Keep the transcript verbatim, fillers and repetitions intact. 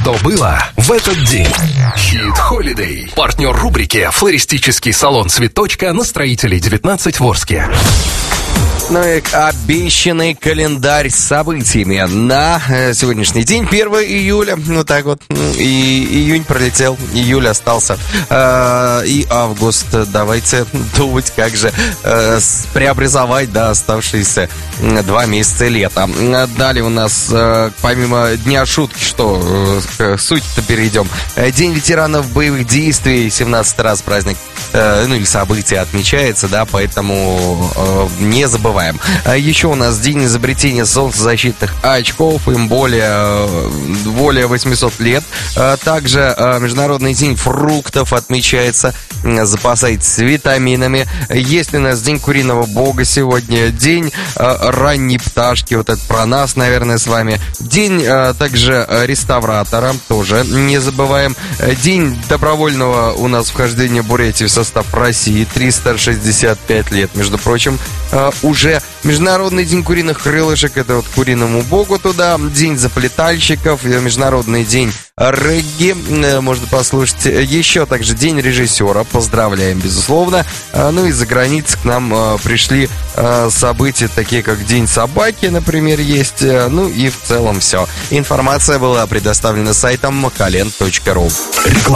что было в этот день. Хит Holiday. Партнер рубрики «Флористический салон Цветочка» на Строителей девятнадцать в Орске. Ну и обещанный календарь с событиями на э, сегодняшний день, первое июля, вот так вот, и июнь пролетел, июль остался, э, и август, давайте думать, как же э, преобразовать, да, оставшиеся два месяца лета. Далее у нас, э, помимо Дня шутки, что, э, к сути-то перейдем, День ветеранов боевых действий, семнадцатый раз праздник, э, ну или событие отмечается, да, поэтому э, не забываем. Еще у нас день изобретения солнцезащитных очков, им более, более восемьсот лет. Также Международный день фруктов отмечается. Запасайтесь витаминами. Есть у нас день куриного бога сегодня, день ранней пташки, вот это про нас, наверное, с вами. День также реставратора, тоже не забываем. День добровольного у нас вхождения Бурятии в состав России, триста шестьдесят пять лет, между прочим, уже. Международный день куриных крылышек, это вот куриному богу туда. День заплетальщиков, Международный день регги, можно послушать. Еще также день режиссера, поздравляем, безусловно. Ну и за границей к нам пришли события, такие как День собаки, например, есть. Ну и в целом все. Информация была предоставлена сайтом макален точка ру. Реклама.